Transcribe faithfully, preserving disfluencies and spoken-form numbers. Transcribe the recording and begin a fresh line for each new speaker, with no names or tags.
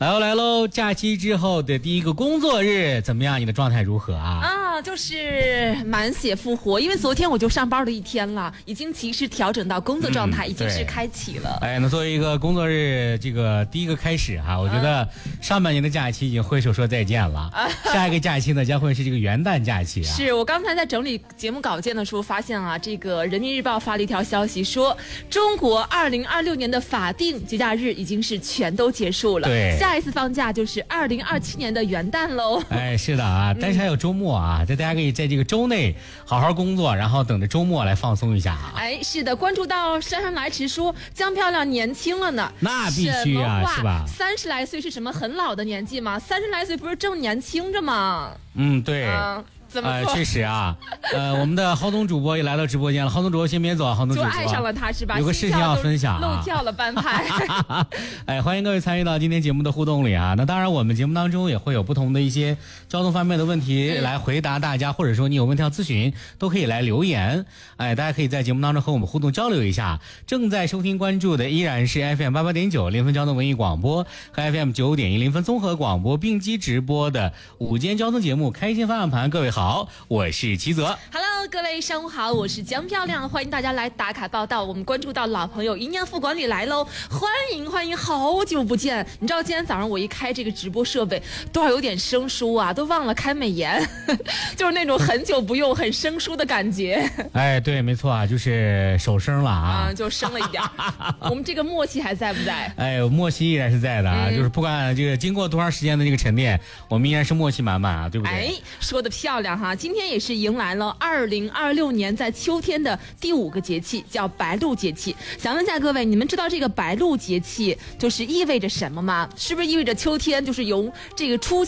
来喽来喽！假期之后的第一个工作日怎么样？你的状态如何啊？
啊，就是满血复活，因为昨天我就上班了一天了，已经及时调整到工作状态，嗯、已经是开启了。
哎，那作为一个工作日这个第一个开始哈、啊，我觉得上半年的假期已经挥手说再见了，啊、下一个假期呢将会是这个元旦假期啊。
是我刚才在整理节目稿件的时候发现啊，这个人民日报发了一条消息说，中国二零二六年的法定节假日已经是全都结束了。
对。
下一次放假就是二零二七年的元旦喽。
哎，是的啊，但是还有周末啊，这、嗯、大家可以在这个周内好好工作，然后等着周末来放松一下啊。
哎，是的，关注到姗姗来迟说江漂亮年轻了呢，
那必须啊，是吧？
三十来岁是什么很老的年纪吗？三十来岁不是正年轻着吗？
嗯，对。嗯呃，确实啊，呃，我们的浩东主播也来到直播间了。浩东主播先别走，浩东主播
就爱上了他是吧？
有个事情要分享、啊，
漏跳了半拍。
哎，欢迎各位参与到今天节目的互动里啊。那当然，我们节目当中也会有不同的一些交通方面的问题来回答大家，嗯、或者说你有问题要咨询，都可以来留言。哎，大家可以在节目当中和我们互动交流一下。正在收听关注的依然是 F M 八八点九临汾交通文艺广播和 F M 九点一临汾综合广播并机直播的午间交通节目《开心方向盘》。各位好，我是。是齐泽
，Hello， 各位上午好，我是江漂亮，欢迎大家来打卡报道。我们关注到老朋友一念副管理来喽，欢迎欢迎，好久不见！你知道今天早上我一开这个直播设备，多少有点生疏啊，都忘了开美颜，就是那种很久不用很生疏的感觉。
哎，对，没错啊，就是手生了啊，
嗯，就生了一点。我们这个默契还在不在？
哎，默契依然是在的啊，嗯、就是不管这个经过多长时间的这个沉淀，我们依然是默契满满啊，对不对？
哎，说的漂亮哈，今天也是。迎来了二零二六年在秋天的第五个节气，叫白露节气。想问一下各位，你们知道这个白露节气就是意味着什么吗？是不是意味着秋天就是由这个初